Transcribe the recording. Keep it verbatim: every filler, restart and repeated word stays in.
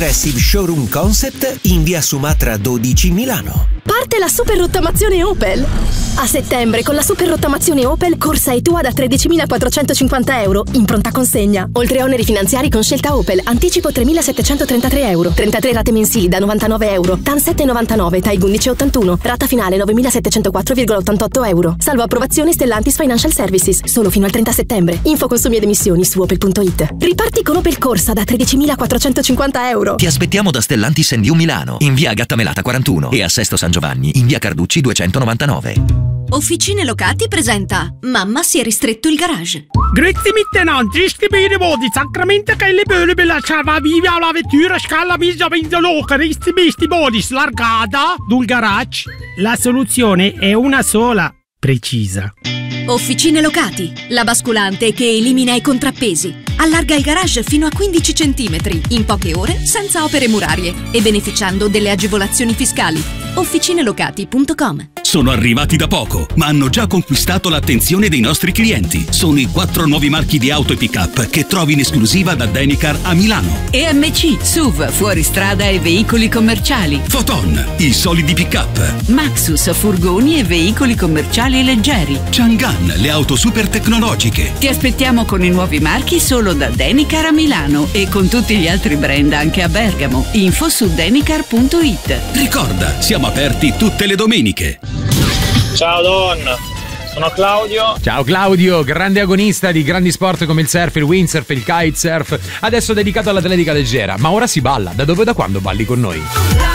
Progressive Showroom Concept in via Sumatra dodici Milano. Parte la super rottamazione Opel. A settembre con la super rottamazione Opel corsa e tua da tredicimilaquattrocentocinquanta euro in pronta consegna. Oltre a oneri finanziari con scelta Opel, anticipo tremilasettecentotrentatré euro, trentatré rate mensili da novantanove euro, T A N sette virgola novantanove, T A I undici virgola ottantuno, rata finale novemilasettecentoquattro virgola ottantotto euro. Salvo approvazione Stellantis Financial Services, solo fino al trenta settembre. Info consumi ed emissioni su opel punto it. Riparti con Opel Corsa da tredicimilaquattrocentocinquanta euro. Ti aspettiamo da Stellantis and You Milano, in via Gattamelata quarantuno e a Sesto San Giovanni, in via Carducci duecentonovantanove. Officine Locati presenta Mamma si è ristretto il garage. Grazie mittenanti, stipire vodi, sacramento che le belle per lasciare viva la vettura scala misa vinto loca, resti besti bodi slargata dul garage. La soluzione è una sola, precisa. Officine Locati, la basculante che elimina i contrappesi. Allarga il garage fino a quindici centimetri, in poche ore, senza opere murarie e beneficiando delle agevolazioni fiscali. officinelocati punto com. Sono arrivati da poco, ma hanno già conquistato l'attenzione dei nostri clienti. Sono i quattro nuovi marchi di auto e pick-up che trovi in esclusiva da Denicar a Milano. E M C, S U V, fuoristrada e veicoli commerciali. Foton, i solidi pick-up. Maxus, furgoni e veicoli commerciali leggeri. Chang'an, le auto super tecnologiche. Ti aspettiamo con i nuovi marchi solo da Denicar a Milano e con tutti gli altri brand anche a Bergamo. Info su denicar punto it. Ricorda, siamo aperti tutte le domeniche. Ciao Don, sono Claudio. Ciao Claudio, grande agonista di grandi sport come il surf, il windsurf, il kitesurf, adesso dedicato all'atletica leggera. Ma ora si balla, da dove e da quando balli con noi?